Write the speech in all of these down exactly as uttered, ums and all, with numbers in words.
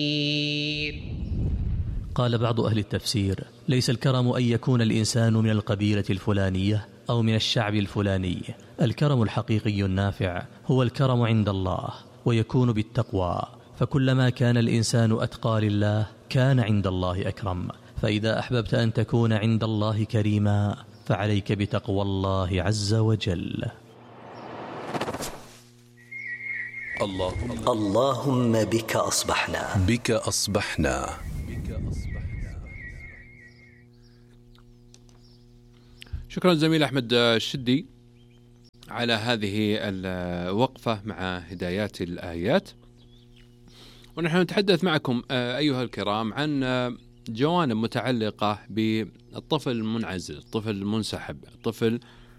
قال بعض أهل التفسير: ليس الكرم أن يكون الإنسان من القبيلة الفلانية أو من الشعب الفلاني، الكرم الحقيقي النافع هو الكرم عند الله، ويكون بالتقوى، فكلما كان الإنسان أتقى لله كان عند الله أكرم. فإذا أحببت أن تكون عند الله كريما فعليك بتقوى الله عز وجل. اللهم, اللهم بك أصبحنا بك أصبحنا شكرا زميل أحمد الشدي على هذه الوقفة مع هدايات الآيات. ونحن نتحدث معكم أيها الكرام عن جوانب متعلقة بالطفل المنعزل، الطفل المنسحب، الطفل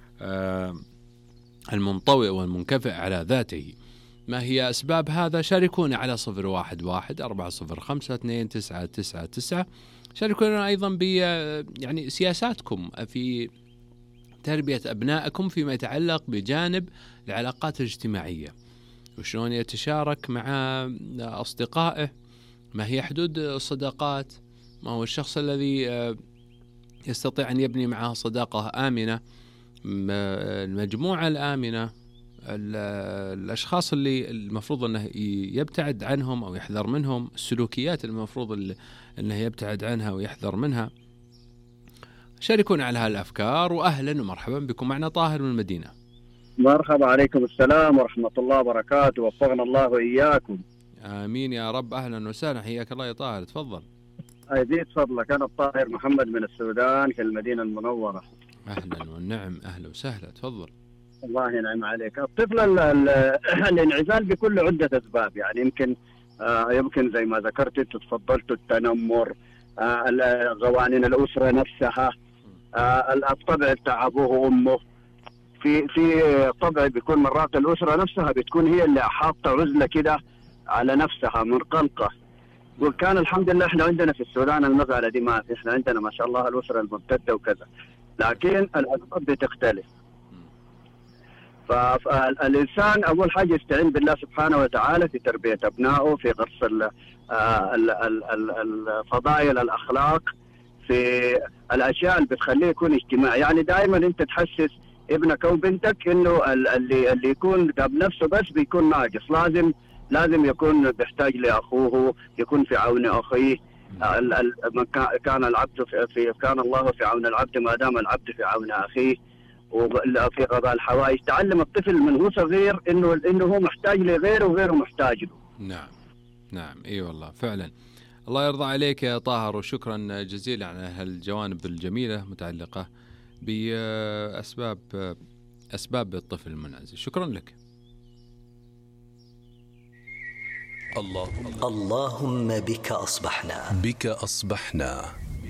المنطوئ والمنكفئ على ذاته. ما هي أسباب هذا؟ شاركونا على صفر واحد واحد أربعة صفر خمسة اثنين تسعة تسعة تسعة. شاركونا أيضا ب يعني سياساتكم في تربية أبنائكم فيما يتعلق بجانب العلاقات الاجتماعية، وشلون يتشارك مع أصدقائه، ما هي حدود الصداقات، ما هو الشخص الذي يستطيع أن يبني معه صداقة آمنة، المجموعة الآمنة، الأشخاص اللي المفروض أنه يبتعد عنهم أو يحذر منهم، السلوكيات المفروض أنه يبتعد عنها ويحذر منها. شاركونا على هالأفكار، وأهلا ومرحبا بكم. معنا طاهر من المدينة. مرحبا، عليكم السلام ورحمة الله وبركاته، وفقنا الله وإياكم. آمين يا رب. أهلا وسهلا، حياك الله يا طاهر، تفضل. أزيد فضلك، أنا الطاهر محمد من السودان في المدينة المنورة. أهلا والنعم، أهلا وسهلا، تفضل. الله ينعم عليك. الطفل الانعزال بكل عدة أسباب، يعني يمكن آه يمكن زي ما ذكرت تفضلت التنمر، آه قوانين الأسرة نفسها، آه الطبع بتاع أبوه وأمه. في في طبع بيكون مرات الأسرة نفسها بتكون هي اللي حاطة عزلة كده على نفسها منقلقة. وكان الحمد لله احنا عندنا في السودان المسألة دي ما في، احنا عندنا ما شاء الله الأسرة الممتدة وكذا، لكن الأسباب بتختلف. فالإنسان أول حاجة يستعين بالله سبحانه وتعالى في تربية أبنائه، في غرس الفضائل الأخلاق، في الأشياء اللي بتخليه يكون اجتماعي. يعني دائما أنت تحسس ابنك أو بنتك إنه اللي اللي يكون بنفسه بس بيكون ناقص، لازم لازم يكون بيحتاج لأخوه، يكون في عون أخيه. كان العبد في كان الله في عون العبد ما دام العبد في عون أخيه، وفي قضاء الحوائج. تعلم الطفل من هو صغير إنه إنه هو محتاج لغيره وغيره محتاج له. نعم نعم، اي أيوة والله فعلا. الله يرضى عليك يا طاهر، وشكرا جزيلا على هالجوانب الجميلة متعلقة بأسباب أسباب الطفل المنعزل. شكرا لك. اللهم, اللهم بك أصبحنا بك أصبحنا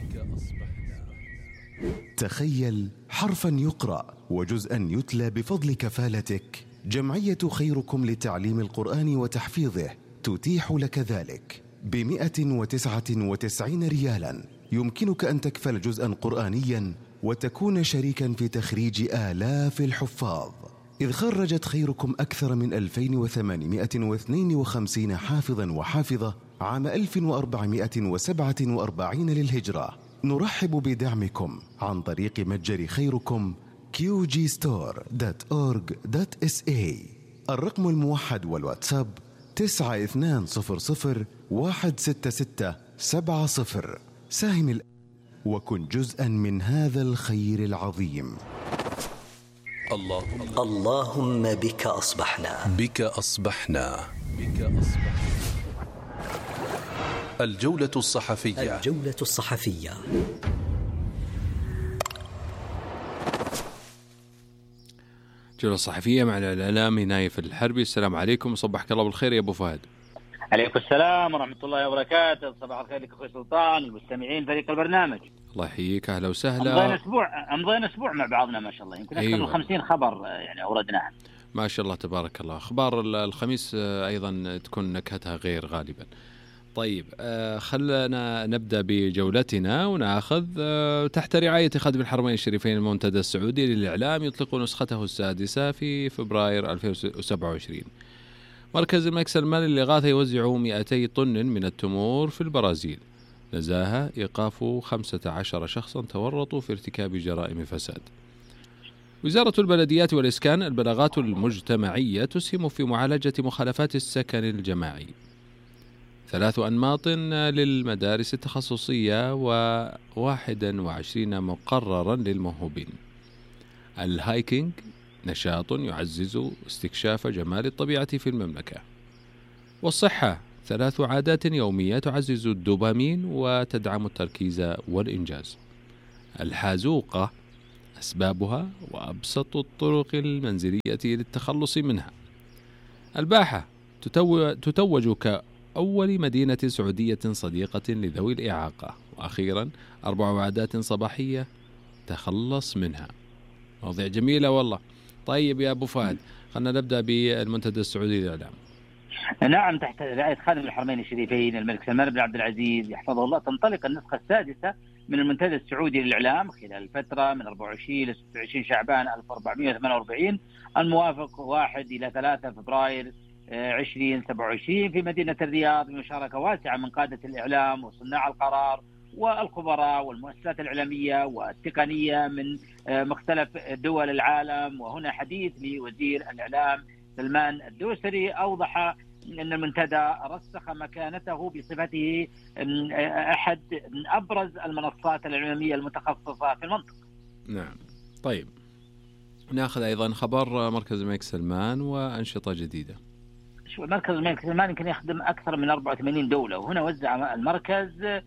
تخيل حرفا يقرأ وجزءا يتلى بفضل كفالتك. جمعية خيركم لتعليم القرآن وتحفيظه تتيح لك ذلك بمئة وتسعة وتسعين ريالا. يمكنك أن تكفل جزءا قرآنيا وتكون شريكا في تخريج آلاف الحفاظ، إذ خرجت خيركم أكثر من ألفين وثمانمئة واثنين وخمسين حافظا وحافظة عام ألف وأربعمئة وسبعة وأربعين للهجرة. نرحب بدعمكم عن طريق متجر خيركم كيو جي ستور دوت أورج دوت إس إيه. الرقم الموحد والواتساب تسعة اثنان صفر صفر واحد ستة ستة سبعة صفر. ساهم الآن وكن جزءا من هذا الخير العظيم. اللهم, اللهم بك أصبحنا بك أصبحنا بك أصبحنا الجولة الصحفية الجولة الصحفية الجولة الصحفية مع الإعلامي نايف الحربي. السلام عليكم، صبحك الله بالخير يا أبو فهد. عليكم السلام ورحمة الله وبركاته. صباح الخير لك أخوي سلطان، المستمعين، فريق البرنامج. الله يحييك، أهلا وسهلا. أمضينا أسبوع أمضينا أسبوع مع بعضنا ما شاء الله، يمكن أكثر من خمسين خبر يعني أوردناها ما شاء الله تبارك الله. أخبار الخميس أيضا تكون نكهتها غير غالبا. طيب آه خلنا نبدأ بجولتنا ونأخذ آه تحت رعاية خادم الحرمين الشريفين المنتدى السعودي للإعلام يطلق نسخته السادسة في فبراير ألفين وسبعة وعشرين. مركز الملك سلمان للإغاثة يوزع مئتي طن من التمور في البرازيل. نزاهة إيقاف خمسة عشر شخصا تورطوا في ارتكاب جرائم فساد. وزارة البلديات والإسكان: البلاغات المجتمعية تسهم في معالجة مخالفات السكن الجماعي. ثلاث أنماط للمدارس التخصصية وواحد وعشرين مقررا للموهوبين. الهايكينج: نشاط يعزز استكشاف جمال الطبيعة في المملكة. والصحة: ثلاث عادات يومية تعزز الدوبامين وتدعم التركيز والإنجاز. الحازوقة: أسبابها وأبسط الطرق المنزلية للتخلص منها. الباحة: تتوج كأول مدينة سعودية صديقة لذوي الإعاقة. وأخيرا أربع عادات صباحية تخلص منها. مواضيع جميلة والله. طيب يا أبو فهد، خلنا نبدأ بالمنتدى السعودي للإعلام. نعم، تحت رعاية خادم الحرمين الشريفين الملك سلمان بن عبد العزيز يحفظه الله، تنطلق النسخة السادسة من المنتدى السعودي للإعلام خلال الفترة من أربعة وعشرين إلى ستة وعشرين شعبان ألف وأربعمائة وثمانية وأربعين الموافق واحد إلى ثلاثة فبراير عشرين سبعة وعشرين في مدينة الرياض، بمشاركة واسعة من قادة الإعلام وصناع القرار والخبراء والمؤسسات الإعلامية والتقنية من مختلف دول العالم. وهنا حديث لوزير الإعلام سلمان الدوسري أوضح أن المنتدى رسخ مكانته بصفته أحد أبرز المنصات الإعلامية المتخصصة في المنطقة. نعم. طيب، نأخذ أيضا خبر مركز الملك سلمان وأنشطة جديدة. مركز الملك سلمان يمكن يخدم أكثر من أربعة وثمانين دولة، وهنا وزع المركز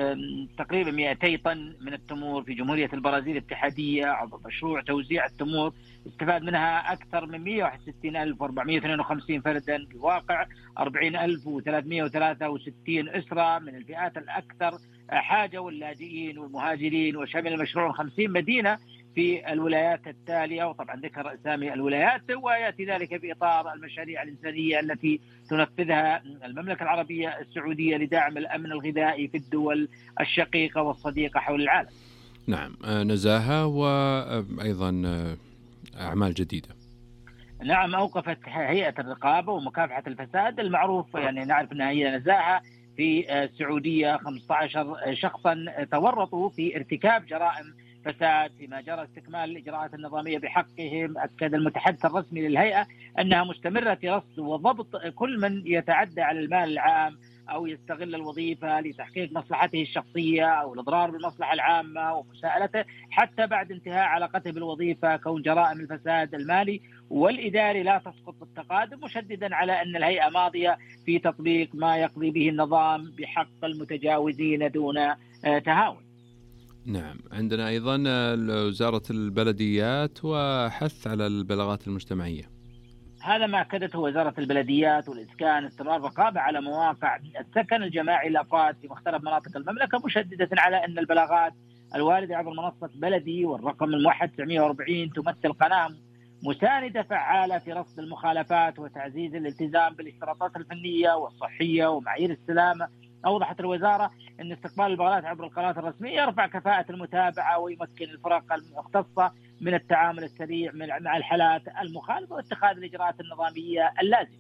تقريبا مئتي طن من التمور في جمهورية البرازيل الاتحادية عبر مشروع توزيع التمور استفاد منها أكثر من مئة وواحد وستين ألف وأربعمائة واثنين وخمسين فردا بواقع أربعين ألف وثلاثمائة وثلاثة وستين أسرة من الفئات الأكثر حاجة واللاجئين والمهاجرين، وشمل المشروع خمسين مدينة في الولايات التالية، وطبعا ذكر أسامي الولايات، ويأتي ذلك في إطار المشاريع الإنسانية التي تنفذها المملكة العربية السعودية لدعم الأمن الغذائي في الدول الشقيقة والصديقة حول العالم. نعم، نزاهة وأيضا أعمال جديدة. نعم، أوقفت هيئة الرقابة ومكافحة الفساد المعروف، يعني نعرف أنها هي نزاهة في السعودية، خمسة عشر شخصا تورطوا في ارتكاب جرائم فساد فيما جرى استكمال الإجراءات النظامية بحقهم. أكد المتحدث الرسمي للهيئة أنها مستمرة في رصد وضبط كل من يتعدى على المال العام أو يستغل الوظيفة لتحقيق مصلحته الشخصية أو الإضرار بالمصلحة العامة ومساءلته حتى بعد انتهاء علاقته بالوظيفة، كون جرائم الفساد المالي والإداري لا تسقط بالتقادم، مشددا على أن الهيئة ماضية في تطبيق ما يقضي به النظام بحق المتجاوزين دون تهاون. نعم، عندنا أيضا وزارة البلديات وحث على البلاغات المجتمعية. هذا ما أكدته وزارة البلديات والإسكان استمرار الرقابة على مواقع السكن الجماعي للأفراد في مختلف مناطق المملكة، مشددة على أن البلاغات الواردة عبر منصة بلدي والرقم الموحد تسعمائة وأربعين تمثل قناة مساندة فعالة في رصد المخالفات وتعزيز الالتزام بالاشتراطات الفنية والصحية ومعايير السلامة. أوضحت الوزارة أن استقبال البلاغات عبر القنوات الرسمية يرفع كفاءة المتابعة ويمكن الفرق المختصة من التعامل السريع مع الحالات المخالفة واتخاذ الإجراءات النظامية اللازمة.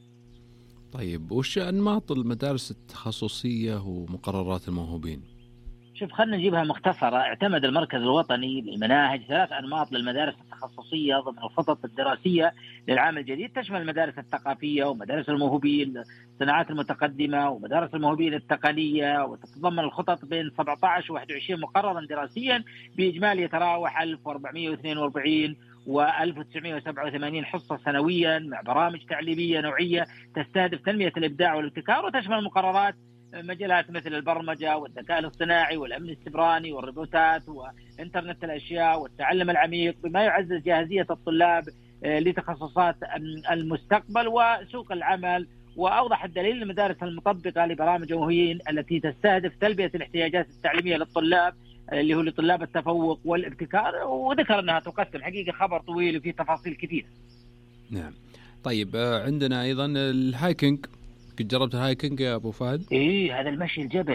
طيب، وش أنماط المدارس التخصصية ومقررات الموهوبين؟ شوف، خلنا نجيبها مختصرة. اعتمد المركز الوطني للمناهج ثلاث أنماط للمدارس التخصصية ضمن الخطط الدراسية للعام الجديد، تشمل المدارس الثقافية ومدارس الموهوبين الصناعات المتقدمة ومدارس الموهوبين التقنية، وتتضمن الخطط بين سبعة عشر وواحد وعشرين مقررا دراسيا بإجمالي يتراوح ألف وأربعمائة واثنين وأربعين وألف وتسعمائة وسبعة وثمانين حصة سنويا، مع برامج تعليمية نوعية تستهدف تنمية الإبداع والابتكار، وتشمل مقررات مجالات مثل البرمجة والذكاء الاصطناعي والأمن السبراني والروبوتات وإنترنت الأشياء والتعلم العميق، بما يعزز جاهزية الطلاب لتخصصات المستقبل وسوق العمل. وأوضح الدليل المدارس المطبقة لبرامج موهوبين التي تستهدف تلبية الاحتياجات التعليمية للطلاب اللي هو لطلاب التفوق والابتكار، وذكر أنها تقدم حقيقة خبر طويل وفيه تفاصيل كثيرة. نعم. طيب، عندنا أيضا الهايكينج. قد جربت الهايكينج يا أبو فهد؟ إيه، هذا المشي الجبلي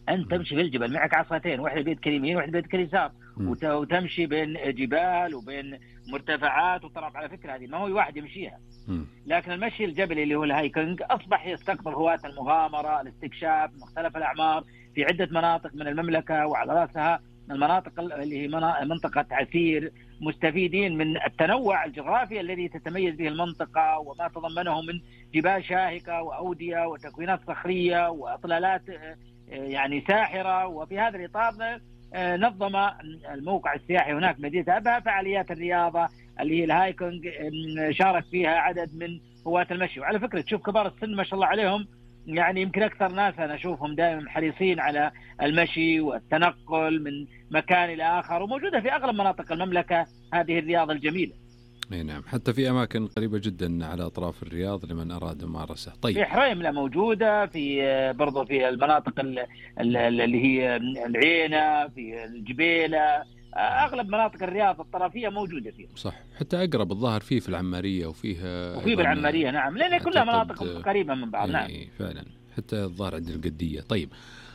أنت تمشي في الجبل معك عصاتين، واحدة بيدك اليمين واحدة بيدك اليسار، وتمشي بين جبال وبين مرتفعات وطرف. على فكرة هذه ما هو واحد يمشيها. لكن المشي الجبلي اللي هو الهايكنج أصبح يستقطب هواة المغامرة، الاستكشاف، مختلف الأعمار في عدة مناطق من المملكة، وعلى رأسها المناطق اللي هي منطقة عسير، مستفيدين من التنوع الجغرافي الذي تتميز به المنطقة وما تضمنه من جبال شاهقة وأودية وتكوينات صخرية وأطلالات يعني ساحرة. وفي هذا الإطار نظم الموقع السياحي هناك مدينة أبها فعاليات الرياضة اللي هي الهايكنج، شارك فيها عدد من هواة المشي. وعلى فكرة تشوف كبار السن ما شاء الله عليهم، يعني يمكن أكثر ناس أنا أشوفهم دائما حريصين على المشي والتنقل من مكان إلى آخر، وموجودة في أغلب مناطق المملكة هذه الرياضة الجميلة. اي نعم، حتى في أماكن قريبة جدا على أطراف الرياض لمن أراد ممارسة. طيب في حريملة موجودة، في برضو في المناطق اللي هي العينة، في الجبيلة، أغلب مناطق الرياض الطرفية موجودة فيها. صح، حتى أقرب الظاهر فيه في العمارية وفيها وفي بالعمارية نعم، لأن كلها مناطق قريبة من بعض. نعم فعلا، حتى الظاهر عند القدية. طيب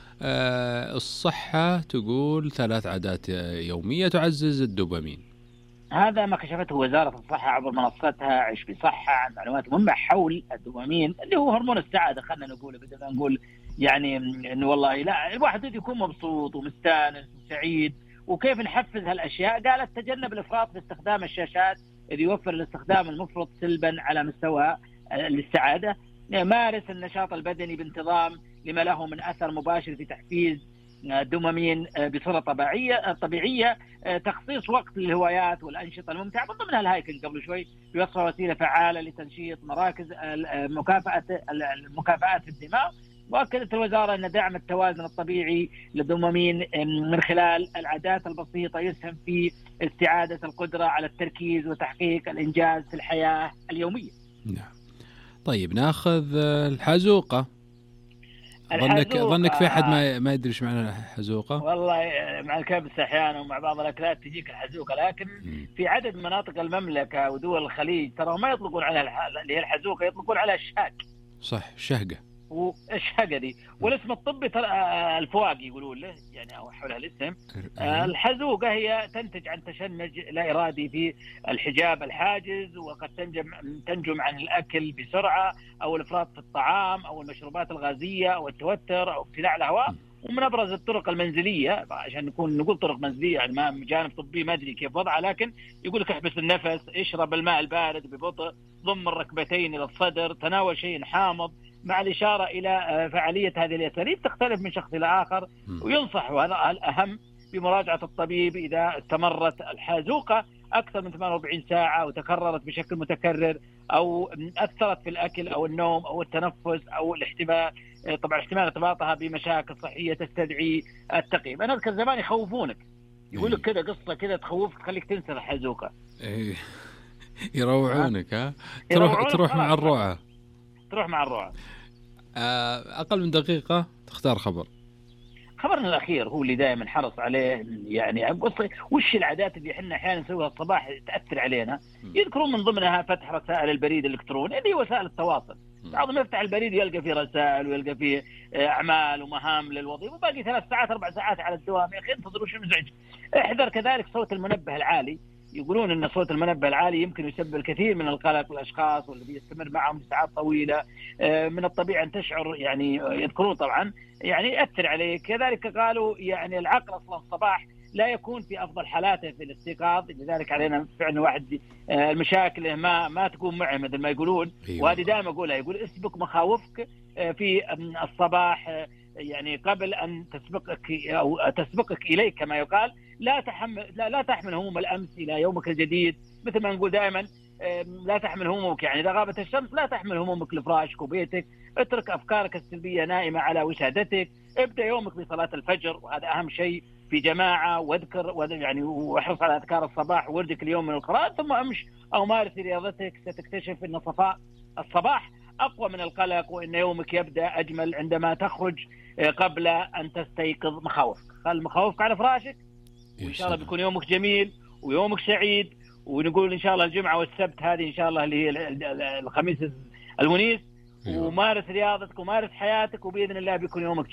آه الصحة تقول ثلاث عادات يومية تعزز الدوبامين. هذا ما كشفته وزارة الصحة عبر منصتها عيش بصحة عن معلومات مهمة حول الدوبامين اللي هو هرمون السعادة. خلنا نقول بدل ما نقول يعني إنه والله لا، الواحد يكون مبسوط ومستانس وسعيد، وكيف نحفز هالأشياء؟ قالت تجنب الإفراط في استخدام الشاشات إذ يوفر الاستخدام المفرط سلبا على مستوى السعادة. مارس النشاط البدني بانتظام لما له من أثر مباشر في تحفيز الدوبامين بصورة طبيعية طبيعية. تخصيص وقت للهوايات والأنشطة الممتعة، من ضمنها الهايكنج قبل شوي، يوفر وسيلة فعالة لتنشيط مراكز مكافأة المكافآت في الدماغ. وأكدت الوزارة أن دعم التوازن الطبيعي للدوبامين من خلال العادات البسيطة يسهم في استعادة القدرة على التركيز وتحقيق الإنجاز في الحياة اليومية. نعم. طيب ناخذ الحزوقة. ظنك ظنك في أحد ما ما يدري ايش معنى الحزوقة؟ والله مع الكبسة أحيانا ومع بعض الأكلات تجيك الحزوقة، لكن م. في عدد من مناطق المملكة ودول الخليج ترى ما يطلقون عليها اللي هي الحزوقة، يطلقون عليها الشهق. صح، الشهقة. والشهقة دي والاسم الطبي الفواق يقولون له يعني أو حولها الاسم. الحزوقة هي تنتج عن تشنج لا إرادي في الحجاب الحاجز، وقد تنجم تنجم عن الأكل بسرعة أو الإفراط في الطعام أو المشروبات الغازية أو التوتر أو ابتلاع الهواء. ومن أبرز الطرق المنزلية، عشان نكون نقول طرق منزلية يعني ما جانب طبي ما أدري كيف وضعها، لكن يقول لك احبس النفس، اشرب الماء البارد ببطء، ضم الركبتين إلى الصدر، تناول شيء حامض، مع الإشارة إلى فعالية هذه الأساليب تختلف من شخص إلى آخر. وينصح وهذا الأهم بمراجعة الطبيب إذا استمرت الحازوقة أكثر من ثمانية وأربعين ساعة وتكررت بشكل متكرر أو أثرت في الأكل أو النوم أو التنفس أو الاحتمال، طبعا احتمال ارتباطها بمشاكل صحية تستدعي التقييم. أنا أذكر زمان يخوفونك، يقول لك كذا قصة كذا تخوفك تخليك تنسى الحازوقة. يروعونك ها تروح تروح مع الروعة تروح مع الروعة. أقل من دقيقة تختار خبر. خبرنا الأخير هو اللي دائما حرص عليه، يعني قصة وش العادات اللي احنا أحيانا نسويها الصباح تأثر علينا. يذكرون من ضمنها فتح رسائل البريد الإلكتروني اللي هي وسائل التواصل. بعضهم يفتح البريد ويلقى فيه رسائل ويلقى فيه أعمال ومهام للوظيفة، وباقي ثلاث ساعات أربع ساعات على الدوام. يا أخي انتظروا شو مزعج. احذر كذلك صوت المنبه العالي. يقولون أن صوت المنبه العالي يمكن يسبب الكثير من القلق للأشخاص والذي يستمر معهم لساعات طويلة. من الطبيعي أن تشعر يعني يذكرون طبعا يعني يأثر عليك. كذلك قالوا يعني العقل أصلا الصباح لا يكون في أفضل حالاته في الاستيقاظ، لذلك علينا فعلا واحد المشاكل ما ما تكون معه مثل ما يقولون. وهذه دائما أقولها، يقول اسبق مخاوفك في الصباح يعني قبل أن تسبقك أو تسبقك إليك كما يقال. لا تحمل لا, لا تحمل هموم الأمس إلى يومك الجديد، مثل ما نقول دائما لا تحمل همومك يعني إذا غابت الشمس لا تحمل همومك لفراشك وبيتك. اترك أفكارك السلبية نائمة على وسادتك. ابدأ يومك بصلاة الفجر، وهذا أهم شيء في جماعة، واذكر يعني واحرص على أذكار الصباح وردك اليوم من القراءة، ثم امش أو مارس رياضتك. ستكتشف أن صفاء الصباح أقوى من القلق، وأن يومك يبدأ أجمل عندما تخرج قبل أن تستيقظ مخاوفك. خل مخاوفك على فراشك، وإن شاء الله بيكون يومك جميل ويومك سعيد. ونقول إن شاء الله الجمعة والسبت هذه إن شاء الله اللي هي الخميس المنيس، ومارس رياضتك ومارس حياتك، وبإذن الله بيكون يومك جميل.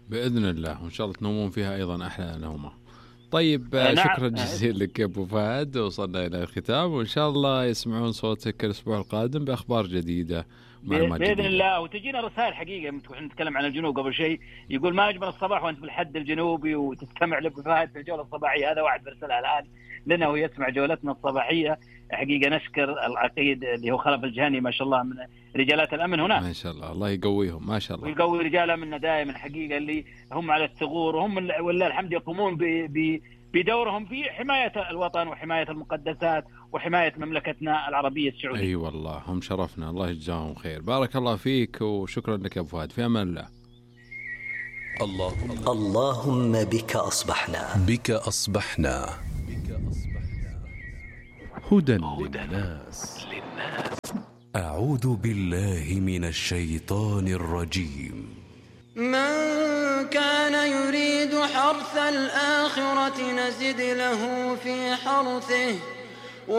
بإذن الله، وإن شاء الله تنومون فيها أيضا أحلى نومة. طيب نعم. شكرا جزيلا لك يا أبو فهد، وصلنا إلى الختام، وإن شاء الله يسمعون صوتك الأسبوع القادم بأخبار جديدة ومعلومات بإذن جديدة. الله. وتجينا رسائل حقيقة، نتكلم عن الجنوب قبل شيء، يقول ما أجمل الصباح وأنت في الحد الجنوبي وتستمع لأبو فهد في الجولة الصباحية. هذا واحد برسلها الآن لنا ويسمع جولتنا الصباحية. حقيقة نشكر العقيد اللي هو خلف الجهني ما شاء الله من رجالات الأمن هناك، ما شاء الله، الله يقويهم ما شاء الله، ويقوي رجالة منا دائما حقيقة اللي هم على الثغور، وهم والله الحمد يقومون ب بدورهم في حماية الوطن وحماية المقدسات وحماية مملكتنا العربية السعودية. أي أيوة والله هم شرفنا، الله يجزاهم خير. بارك الله فيك وشكرا لك يا أبو فهد، في أمان الله. اللهم اللهم بك أصبحنا بك أصبحنا هدى للناس. أعوذ بالله من الشيطان الرجيم. من كان يريد حرث الآخرة نزد له في حرثه